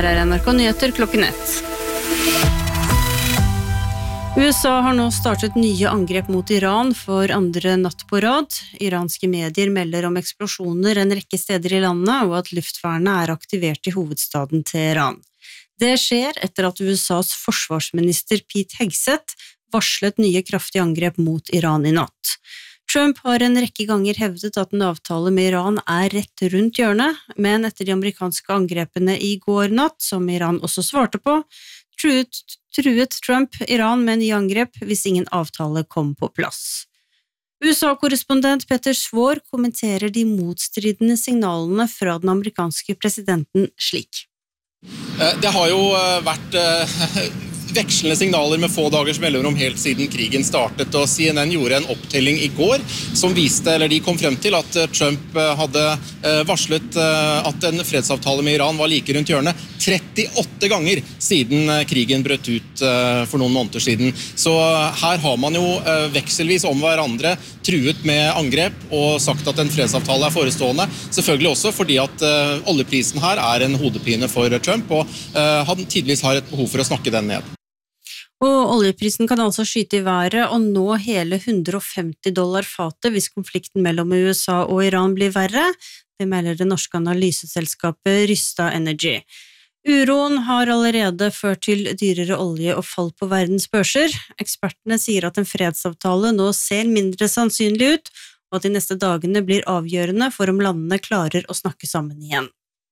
her NRK Nyheter klokken 1. USA har nå startet nye angrep mot Iran for andre natt på rad. Iranske medier melder om eksplosjoner en rekke steder i landet, og at luftvernet aktivert i hovedstaden Teheran. Det skjer etter at USAs forsvarsminister Pete Hegseth varslet nye kraftige angrep mot Iran i natt. Trump har en rekke ganger hevdet at en avtale med Iran rett rundt hjørnet, men etter de amerikanske angrepene i går natt, som Iran også svarte på, truet Trump Iran med nye angrep hvis ingen avtale kom på plass. USA-korrespondent Petter Svår kommenterer de motstridende signalene fra den amerikanske presidenten slik. Det har jo vært vekslende signaler med få dagers mellomrom helt siden krigen startet, og CNN gjorde en opptelling i går som viste, eller de kom frem til at Trump hadde varslet at en fredsavtale med Iran var like rundt hjørnet 38 ganger siden krigen brøt ut for noen måneder siden. Så her har man jo vekselvis om hverandre truet med angrep og sagt at en fredsavtale forestående, selvfølgelig også fordi at oljeprisen her en hodepine for Trump, og han tydeligvis har et behov for å snakke den ned. Og oljeprisen kan altså skyte i været og nå hele $150 fatet hvis konflikten mellom USA og Iran blir verre. Det melder det norske analyseselskapet Rystad Energy. Uroen har allerede ført til dyrere olje og fall på verdens børser. Ekspertene sier at en fredsavtale nå ser mindre sannsynlig ut, og at de neste dagene blir avgjørende for om landene klarer å snakke sammen igjen.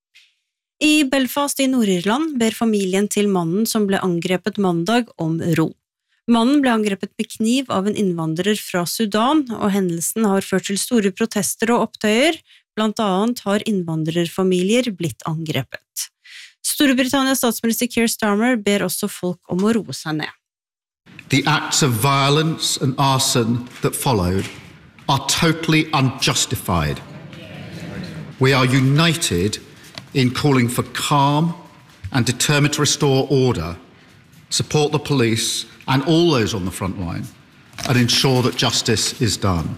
I Belfast i Nord-Irland ber familien til mannen som ble angrepet mandag om ro. Mannen ble angrepet med kniv av en innvandrer fra Sudan, og hendelsen har ført til store protester og opptøyer, blant annet har innvandrerfamilier blitt angrepet. Storbritannias statsminister Keir Starmer ber også folk om å roe seg ned. The acts of violence and arson that followed are totally unjustified. We are united in calling for calm and determined to restore order, support the police and all those on the front line, and ensure that justice is done.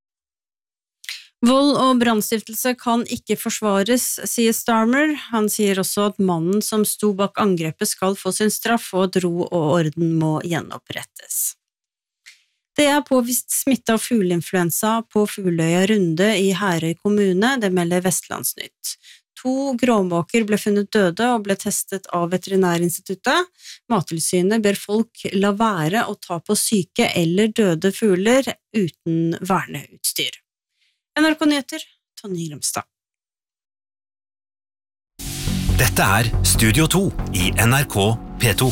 Vold og brannstiftelse kan ikke forsvares, sier Starmer. Han sier også at mannen som sto bak angrepet skal få sin straff, og at ro og orden må gjenopprettes. Det påvist smitte av fugleinfluensa på Fugløya Runde i Herøy kommune, det melder Vestlandsnytt. 2 gråmåker ble funnet døde og ble testet av Veterinærinstituttet. Mattilsynet ber folk la være å ta på syke eller døde fugler uten verneutstyr. NRK Nyheter, Tonje Grimstad. Dette Studio 2 i NRK P2.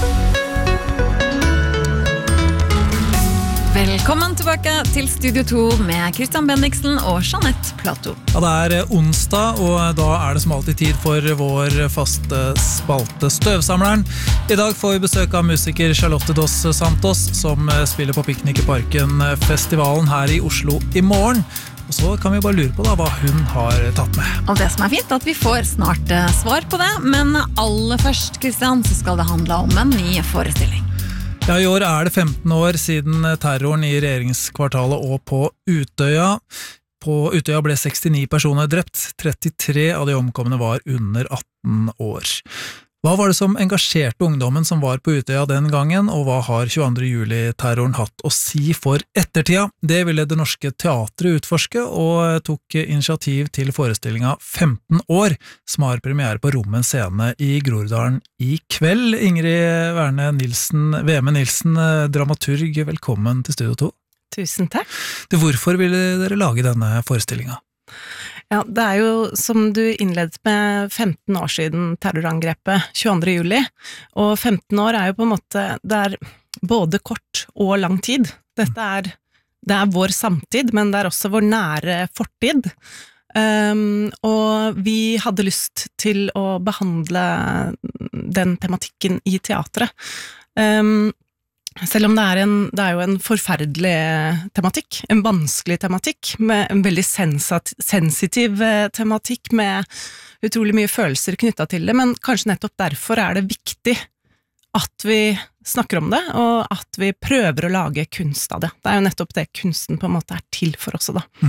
Velkommen tilbake til Studio 2 med Christian Bendiksen og Jeanette Plato. Ja, det onsdag, og da det som alltid tid for vår faste spalte Støvsamleren. I dag får vi besøk av musiker Charlotte Dos Santos, som spiller på Piknik i Parken-festivalen her i Oslo i morgen. Og så kan vi bare lure på hva hun har tatt med. Og det som fint, at vi får snart svar på det, men aller først, Christian, så skal det handle om en ny forestilling. Ja, i år det 15 år siden terroren i regjeringskvartalet og på Utøya. På Utøya ble 69 personer drept, 33 av de omkomne var under 18 år. Hva var det som engasjerte ungdommen som var på Utøya den gangen, og hva har 22. juli-terroren hatt å si for ettertida? Det ville Det Norske Teatret utforske, og tok initiativ til forestillingen 15 år, som har premiere på Rommen scene i Groruddalen i kveld. Ingrid Verne Veme Nilsen, dramaturg, velkommen til Studio 2. Tusen takk. Hvorfor ville dere lage denne forestillingen? Ja, det jo, som du innledet med, 15 år siden terrorangrepet 22. juli, og 15 år jo på en måte, det både kort og lang tid. Dette det vår samtid, men det også vår nære fortid. Og vi hadde lyst til å behandle den tematikken i teatret. Selv om det jo en forferdelig tematikk, en vanskelig tematikk, med en veldig sensitiv tematikk, med utrolig mye følelser knyttet til det, men kanskje nettopp derfor det viktig at vi snakker om det, og at vi prøver å lage kunst av det. Det jo nettopp det kunsten på en måte til for oss da.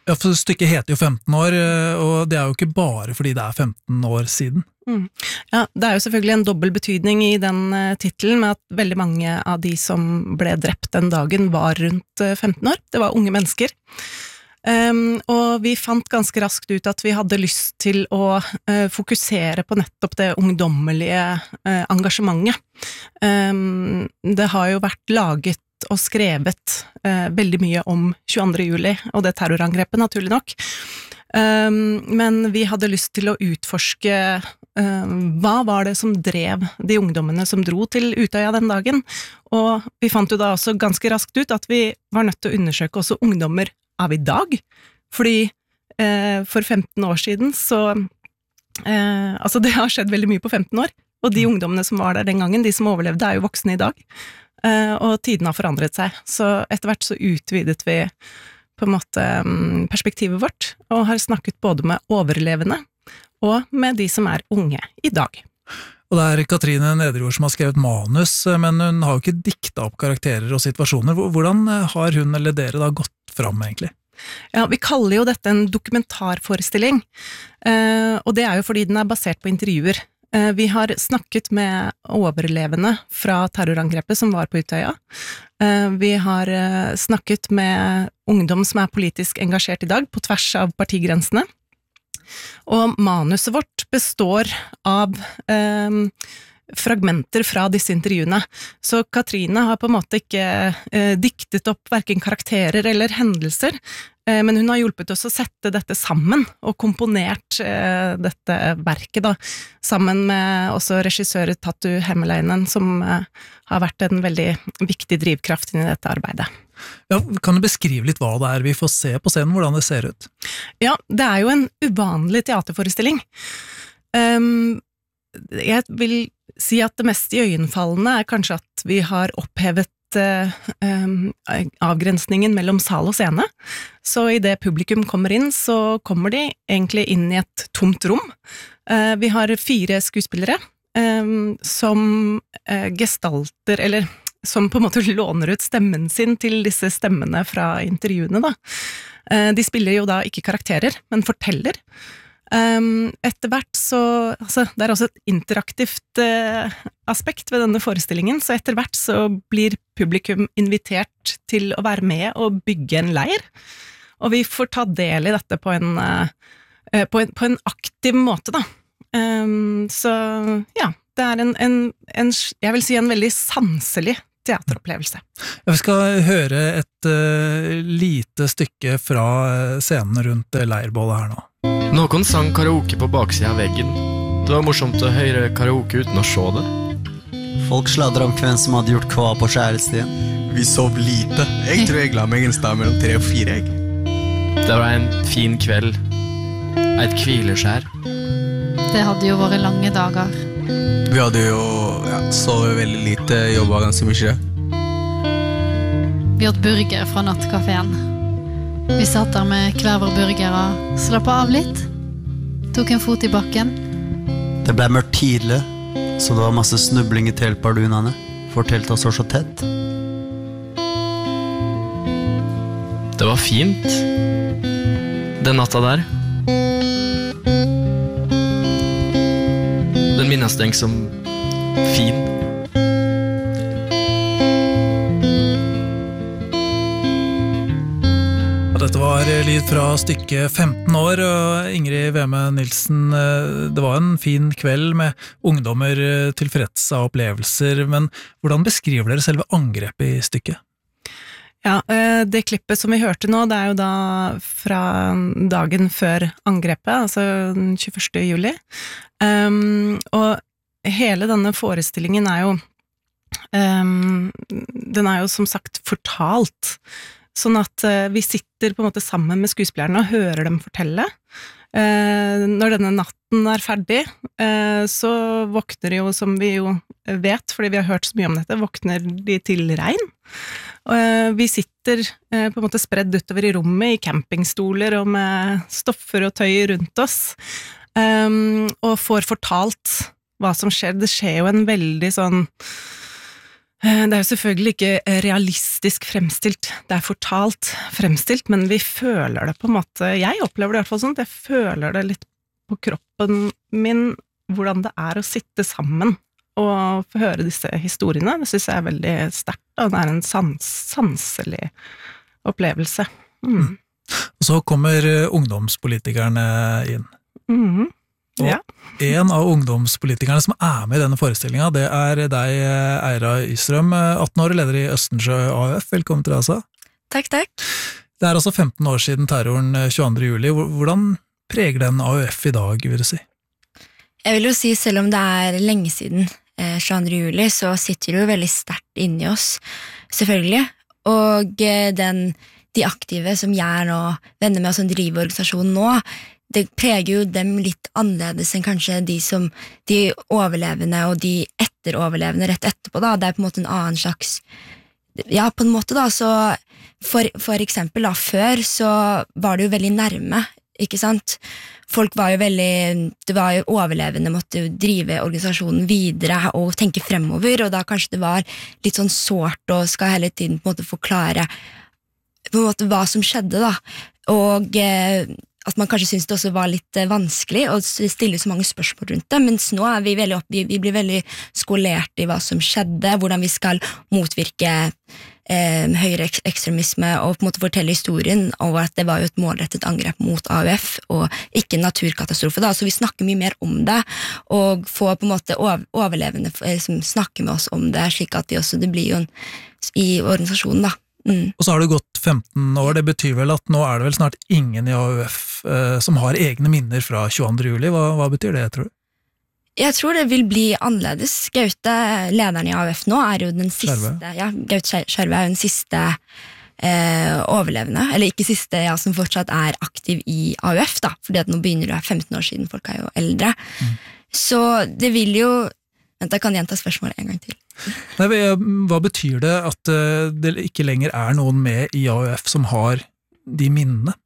Ja, for stykket heter jo 15 år, og det jo ikke bare fordi det 15 år siden. Ja, det jo selvfølgelig en dobbel betydning i den titelen, med at veldig mange av de som ble drept den dagen var rundt 15 år. Det var unge mennesker. Og vi fant ganske raskt ut at vi hadde lyst til å fokusere på nettopp det ungdommelige engasjementet. Det har jo vært laget og skrevet veldig mye om 22. juli, og det terrorangrepet naturlig nok. Men vi hadde lyst til å utforske hva var det som drev de ungdommene som dro til Utøya den dagen, og vi fant jo da også ganske raskt ut at vi var nødt til å undersøke også ungdommer av i dag, fordi for 15 år siden så altså det har skjedd veldig mye på 15 år, og de ungdommene som var der den gangen, de som overlevde jo voksne i dag, og tiden har forandret seg, så etter hvert så utvidet vi på en måte perspektivet vårt, og har snakket både med overlevende og med de som unge i dag. Og det Katrine Nederjord som har skrevet manus, men hun har jo ikke diktet opp karakterer og situasjoner. Hvordan har hun eller dere da gått fram egentlig? Ja, vi kaller jo dette en dokumentarforestilling, og det jo fordi den basert på intervjuer. Vi har snakket med overlevende fra terrorangrepet som var på Utøya. Vi har snakket med ungdom som politisk engasjert i dag, på tvers av partigrensene. Og manuset vårt består av fragmenter fra disse intervjuene. Så Katrine har på en måte ikke diktet opp hverken karakterer eller hendelser, men hun har hjulpet oss å sette dette sammen, og komponert dette verket da, sammen med også regissør Tatu Hemmeleinen, som har vært en veldig viktig drivkraft inn i dette arbeidet. Ja, kan du beskrive litt hva det vi får se på scenen, hvordan det ser ut? Ja, det jo en uvanlig teaterforestilling. Jeg vil si at det mest iøynefallende kanskje at vi har opphevet avgrensningen mellom sal og scene. Så i det publikum kommer inn, så kommer de egentlig inn i et tomt rom. Vi har 4 skuespillere som gestalter, eller som på en måte låner ut stemmen sin til disse stemmene fra intervjuene da. De spiller jo da ikke karakterer, men forteller. Etter hvert så, altså det også et interaktivt aspekt ved denne forestillingen, så etter hvert så blir publikum invitert til å være med og bygge en leir, og vi får ta del i dette på en aktiv måte da. Så ja, det jeg vil si en veldig sanselig teateropplevelse. Vi skal høre et lite stykke fra scenen rundt leirbålet her nå. Noen sang karaoke på baksiden av veggen. Det var morsomt å høre karaoke uten å se det. Folk sladret om hvem som hadde gjort hva på kjærestien. Vi sov lite. Jeg tror jeg la meg en sted mellom 3 og 4 egg. Det var en fin kveld. Et hvileskjær. Det hadde jo vært lange dager. Vi hadde jo sovet veldig lite, jobbet ganske mye. Vi åt burger fra nattkaféen. Vi satt der med hver vår burger og slappet av litt. Tok en fot i bakken. Det ble mørkt tidlig, så det var masse snubling i teltbardunene. Fortalte oss så tett. Det var fint, den natta der. Den minnes den som fin. Dette var lyd fra stykket 15 år, og Ingrid Veme Nilsen, det var en fin kveld med ungdommer tilfreds av opplevelser, men hvordan beskriver dere selve angrepet i stykket? Ja, det klippet som vi hørte nå, det jo da fra dagen før angrepet, altså den 21. juli, og hele denne forestillingen jo den jo som sagt fortalt, sånn at vi sitter på en måte sammen med skuespillerne og hører dem fortelle. Når denne natten ferdig, så våkner de jo, som vi jo vet, fordi vi har hørt så mye om dette, våkner de til regn. Vi sitter på en måte spredd utover i rommet, i campingstoler og med stoffer og tøy rundt oss, og får fortalt hva som skjer. Det skjer jo en veldig sånn Det jo selvfølgelig ikke realistisk fremstilt, det fortalt fremstilt, men vi føler det på en måte, jeg opplever det i hvert fall sånn, jeg føler det litt på kroppen min, hvordan det å sitte sammen og få høre disse historiene. Det synes jeg veldig sterkt, og det en sanselig opplevelse. Og så kommer ungdomspolitikerne inn. Ja. En av ungdomspolitikerne som med i denne forestillingen, det deg, Eira Ystrøm, 18 år, leder i Østensjø AUF. Velkommen til deg, altså. Takk. Det altså 15 år siden terroren 22. juli. Hvordan preger den AUF i dag, vil du si? Jeg vil jo si, selv om det lenge siden 22. juli, så sitter det jo veldig sterkt inni oss, selvfølgelig. Og de aktive som jeg nå venner med, og som driver organisasjonen nå, det preger jo dem litt annerledes enn kanskje de overlevende og de etteroverlevende rett etterpå da. Det på en måte en annen slags, ja, på en måte da, så for eksempel da, før så var det jo veldig nærme, ikke sant? Folk var jo det var jo overlevende, måtte jo drive organisasjonen videre og tenke fremover, og da kanskje det var litt sånn sårt og skal hele tiden på en måte forklare på en måte hva som skjedde da, og at man kanskje synes det også var litt vanskelig å stille så mange spørsmål rundt det, mens nå vi blir veldig skolert i hva som skjedde, hvordan vi skal motvirke høyere ekstremisme og på en måte fortelle historien over at det var jo et målrettet angrep mot AUF og ikke en naturkatastrofe da, så vi snakker mye mer om det og får på en måte overlevende som snakker med oss om det, slik at det blir jo i organisasjonen da. Og så har det gått 15 år, det betyr vel at nå det vel snart ingen i AUF som har egne minner fra 22. juli. Hva betyr det, tror du? Jeg tror det vil bli annerledes. Gaute, lederen i AUF nå, jo den siste, Gaute Skjerve jo den siste overlevende, eller ikke siste, som fortsatt aktiv i AUF da, fordi at nå begynner det 15 år siden, folk jo eldre. Så det vil jo, vent, jeg kan gjenta spørsmålet en gang til. Nei, hva betyr det at det ikke lenger noen med i AUF som har de minnene?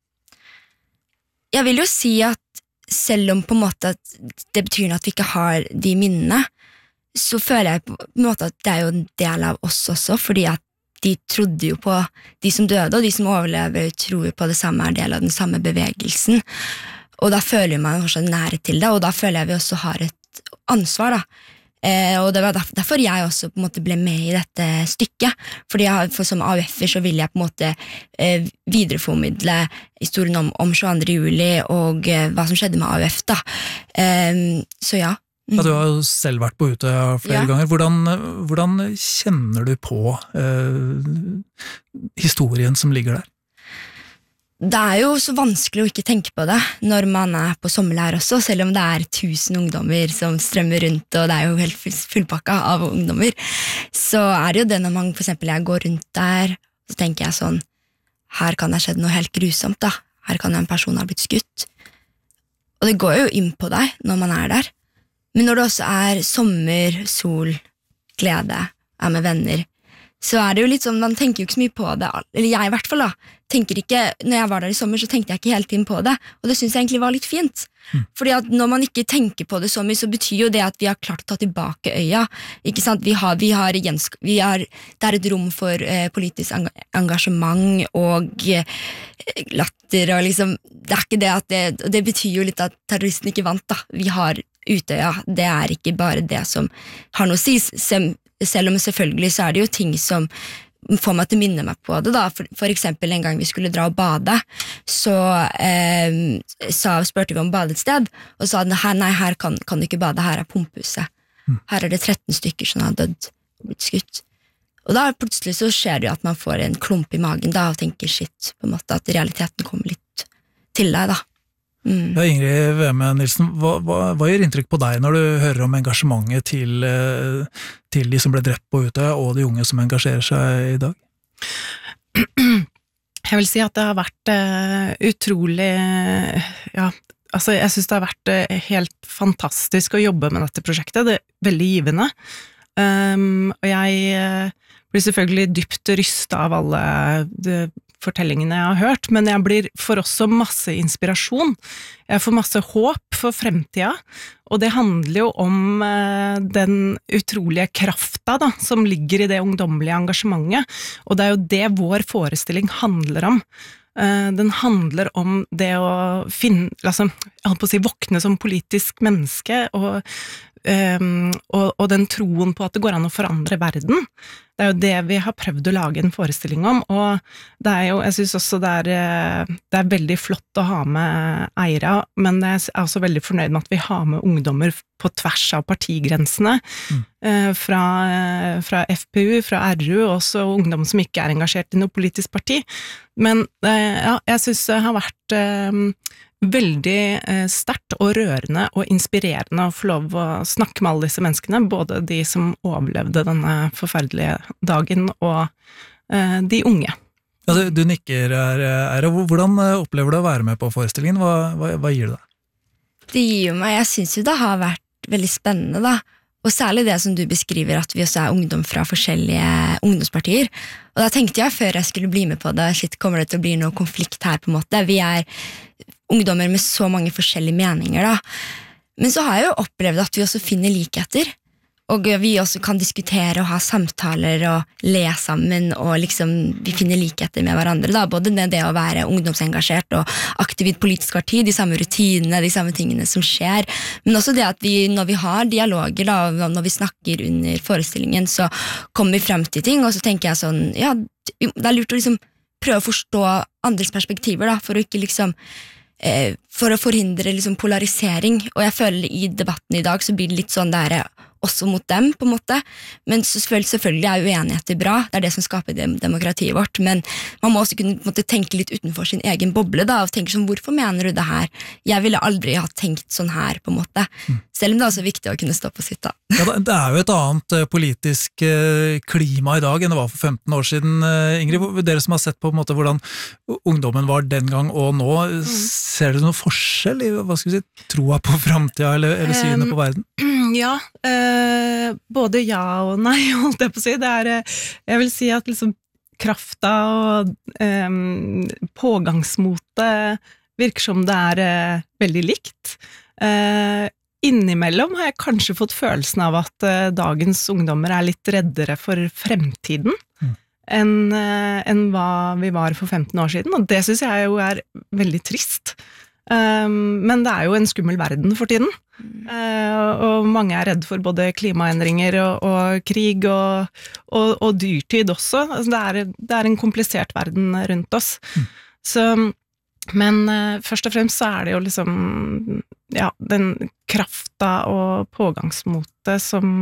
Jeg vil jo si at selv om på en måte at det betyr at vi ikke har de minnene, så føler jeg på en måte at det jo en del av oss også, fordi at de trodde jo på, de som døde og de som overlever tror jo på det samme, del av den samme bevegelsen, og da føler man også nære til det, og da føler jeg vi også har et ansvar da, og det var derfor jeg også på en måte ble med i dette stykket, fordi som AUF-er så vil jeg på en måte videreformidle historien om 22. juli og hva som skjedde med AUF da, så ja. Ja, du har jo selv vært på Utøya flere ganger. Hvordan kjenner du på historien som ligger der? Det jo så vanskelig å ikke tenke på det når man på sommerleir også, selv om det 1000 ungdommer som strømmer rundt, og det jo helt fullpakka av ungdommer, så det jo det når man for eksempel jeg går rundt der, så tenker jeg sånn, her kan det skjedd noe helt grusomt da, her kan en person ha blitt skutt, og det går jo inn på deg når man der, men når det også sommer, sol, glede, med venner, så det jo litt sånn, man tenker jo ikke så mye på det, eller jeg i hvert fall da, tenker ikke, når jeg var der i sommer, så tenkte jeg ikke hele tiden på det, og det synes jeg egentlig var litt fint, fordi at når man ikke tenker på det så mye, så betyr jo det at vi har klart å ta tilbake øya, ikke sant, det et rom for politisk engasjement og latter, og liksom, det ikke det at det betyr jo litt at terroristen ikke vant da, vi har Utøya, det ikke bare det som har noe å si, selv om selvfølgelig så det jo ting som får meg til å minne meg på det da, for eksempel en gang vi skulle dra og bade, så spurte vi om badested, og sa nei, her kan du ikke bade, her pumphuset, her det 13 stykker som har dødd og blitt skutt, og da plutselig så skjer det jo at man får en klump i magen da, og tenker shit, på en måte at realiteten kommer litt til deg da. Ja, Ingrid Weme Nilsen, hva gjør inntrykk på deg når du hører om engasjementet til de som ble drept på Utøya, og de unge som engasjerer seg i dag? Jeg vil si at det har vært utrolig, altså jeg synes det har vært helt fantastisk å jobbe med dette prosjektet, det veldig givende, og jeg blir selvfølgelig dypt rystet av alle fortellingene jeg har hørt, men jeg får også masse inspirasjon. Jeg får masse håp for fremtiden, og det handler jo om den utrolige krafta da, som ligger i det ungdommelige engasjementet, og det er jo det vår forestilling handler om. Den handler om det å finne, altså, jeg holdt på å si, våkne som politisk menneske, og den troen på at det går an å forandre verden. Det er jo det vi har prøvd å lage en forestilling om, og det er jo, jeg synes også det er veldig flott å ha med Eira, men jeg er også veldig fornøyd med at vi har med ungdommer på tvers av partigrensene, fra FPU, fra RU, og også ungdom som ikke er engasjert i noe politisk parti. Men ja, jeg synes det har vært veldig sterkt og rørende og inspirerende å få lov å snakke med alle disse menneskene, både de som overlevde denne forferdelige dagen og de unge. Ja, du nikker her. Hvordan opplever du å være med på forestillingen? Hva gir det deg? Det gir meg, jeg synes jo det har vært veldig spennende da, og særlig det som du beskriver, at vi også er ungdom fra forskjellige ungdomspartier. Og da tenkte jeg før jeg skulle bli med på det, shit, kommer det til å bli noe konflikt her på en måte? Vi er ungdommer med så mange forskjellige meninger da. Men så har jeg jo opplevd at vi også finner likheter, og vi også kan diskutere og ha samtaler og le sammen, og liksom vi finner likheter med hverandre da, både det å være ungdomsengasjert og aktiv i et politisk parti, de samme rutinene, de samme tingene som skjer, men også det at vi, når vi har dialoger da, når vi snakker under forestillingen, så kommer vi frem til ting, og så tenker jeg sånn, ja, det er lurt å liksom prøve å forstå andres perspektiver da, for å ikke liksom for å forhindre liksom polarisering, og jeg føler i debatten i dag så blir det litt sånn der også mot dem på en måte, men selvfølgelig er uenigheter bra, det er det som skaper demokratiet vårt, men man må også kunne tenke litt utenfor sin egen boble da, og tenke sånn, hvorfor mener du det her? Jeg ville aldri ha tenkt sånn her på en måte, selv om det er også viktig å kunne stå på sitt da. Ja, det er jo et annet politisk klima i dag enn det var for 15 år siden, Ingrid. Dere som har sett på en måte hvordan ungdommen var den gang og nå, ser dere noen forskjell i, hva skal vi si, troa på fremtiden eller synet på verden? Ja, både ja og nei, holdt jeg på å si. Det er, jeg vil si at liksom krafta og pågangsmotet virker som det er veldig likt. Innimellom har jeg kanskje fått følelsen av at dagens ungdommer er litt reddere for fremtiden enn hva vi var for 15 år siden, og det synes jeg jo er veldig trist. Men det er jo en skummel verden for tiden, og mange er redd for både klimaendringer og krig og dyrtid også. Altså det er en komplisert verden rundt oss. Så, men først og fremst så er det jo liksom ja, den krafta og pågangsmotet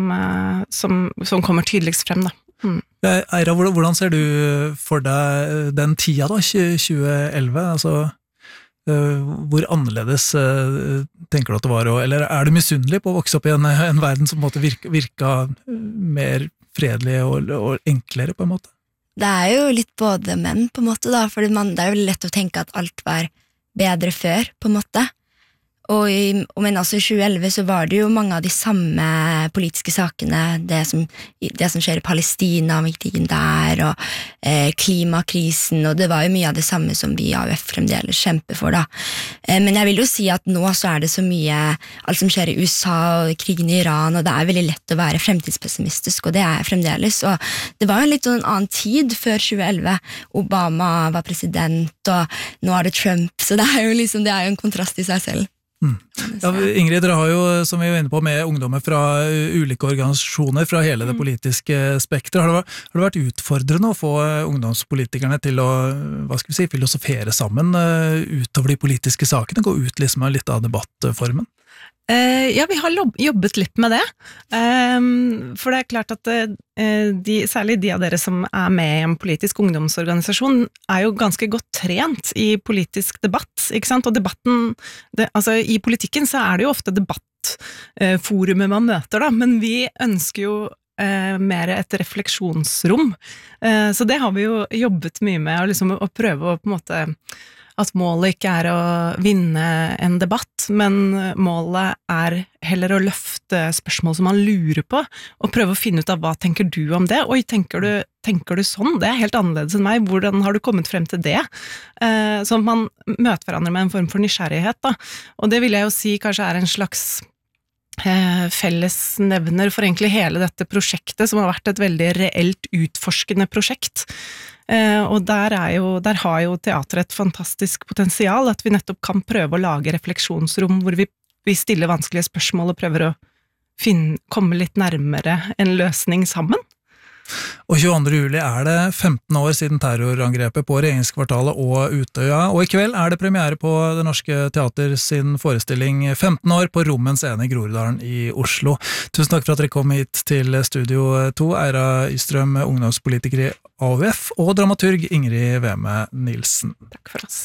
som kommer tydeligst frem da. Eira, hvordan ser du for deg den tida da, 2011, altså hvor annerledes tenker du at det var, eller er du misunnelig på å vokse opp i en verden som på en måte virka mer fredelig og enklere på en måte? Det er jo litt både menn på en måte da, for det er jo lett å tenke at alt var bedre før på en måte, men altså i 2011 så var det jo mange av de samme politiske sakene, det som skjer i Palestina, krigen der, og klimakrisen, og det var jo mye av det samme som vi i AUF fremdeles kjemper for da. Men jeg vil jo si at nå så er det så mye, alt som skjer i USA og krigen i Iran, og det er veldig lett å være fremtidspessimistisk, og det er jeg fremdeles, og det var jo en litt sånn annen tid før 2011. Obama var president, og nå er det Trump, så det er jo liksom, det er jo en kontrast i seg selv. Ja, Ingrid, dere har jo, som vi var inne på, med ungdommer fra ulike organisasjoner fra hele det politiske spektret. Har det vært utfordrende å få ungdomspolitikerne til å, hva skal vi si, filosofere sammen utover de politiske sakene, gå ut liksom av litt av debattformen? Ja, vi har jobbet litt med det, for det er klart at særlig de av dere som er med i en politisk ungdomsorganisasjon er jo ganske godt trent i politisk debatt, ikke sant? Og debatten, altså i politikken så er det jo ofte debattforumet man møter da, men vi ønsker jo mer et refleksjonsrom, så det har vi jo jobbet mye med, liksom, å prøve å på en måte at målet ikke er å vinne en debatt, men målet er heller å løfte spørsmål som man lurer på, og prøve å finne ut av hva tenker du om det? Oi, tenker du sånn? Det er helt annerledes enn meg. Hvordan har du kommet frem til det? Sånn at man møter hverandre med en form for nysgjerrighet, da. Og det vil jeg jo si kanskje er en slags fellesnevner for egentlig hele dette prosjektet, som har vært et veldig reelt utforskende prosjekt. Og der har jo teatret et fantastisk potensial, at vi nettopp kan prøve å lage refleksjonsrom hvor vi stiller vanskelige spørsmål og prøver å komme litt nærmere en løsning sammen. Og 22. juli er det 15 år siden terrorangrepet på regjeringskvartalet og Utøya, og i kveld er det premiere på Det Norske Teater sin forestilling 15 år på Rommen Scene i Groruddalen i Oslo. Tusen takk for at dere kom hit til Studio 2, Eira Ystrøm, ungdomspolitiker i AUF, og dramaturg Ingrid Weme Nilsen. Takk for oss.